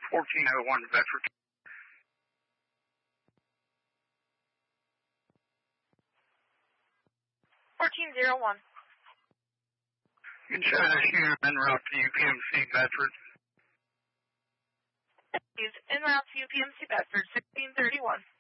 1401 Bedford. 1401. Inside SU en route to UPMC Bedford. En route to UPMC Bedford, 1631.